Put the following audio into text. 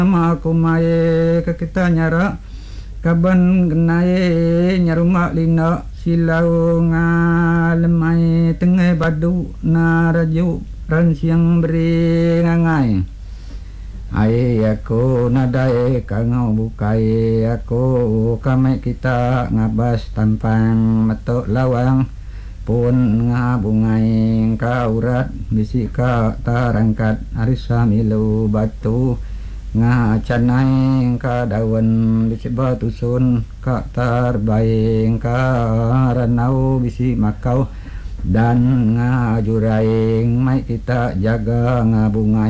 ma kumaye ke kita nyara kaban genaye nyaruma lina silau ngalemai tengah badu naraju ran siang beri ngangai ai aku nadai kangau bukai aku kami kita ngabas tampang metok lawang pun ngabungai kaurat bisika tarangkat arisa milu batu ngacanai ka daun bisi batu sun ka tarbaing ka ranau bisi makau dan ngajuraing mai kita jaga ngabungai